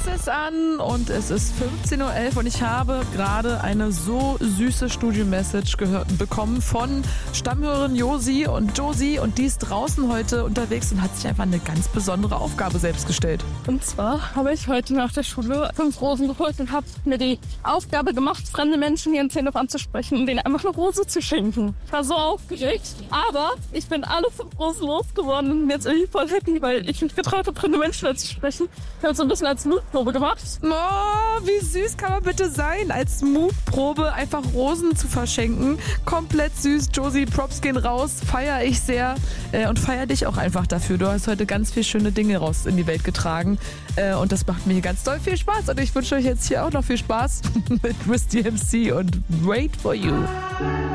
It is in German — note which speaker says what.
Speaker 1: ist an und es ist 15.11 Uhr und ich habe gerade eine so süße Studio-Message bekommen von Stammhörerin Josi und die ist draußen heute unterwegs und hat sich einfach eine ganz besondere Aufgabe selbst gestellt.
Speaker 2: Und zwar habe ich heute nach der Schule 5 Rosen geholt und habe mir die Aufgabe gemacht, fremde Menschen hier in Zehnhof anzusprechen und denen einfach eine Rose zu schenken. Ich war so aufgeregt, aber ich bin alle 5 Rosen losgeworden und bin jetzt irgendwie voll happy, weil ich mich getraut habe, fremde Menschen anzusprechen. Ich habe so ein bisschen als Mutprobe gemacht.
Speaker 1: Oh, wie süß kann man bitte sein, als Mutprobe einfach Rosen zu verschenken. Komplett süß. Josi, Props gehen raus. Feiere ich sehr und feiere dich auch einfach dafür. Du hast heute ganz viele schöne Dinge raus in die Welt getragen und das macht mir ganz doll viel Spaß. Und ich wünsche euch jetzt hier auch noch viel Spaß mit Chris DMC und Wait For You.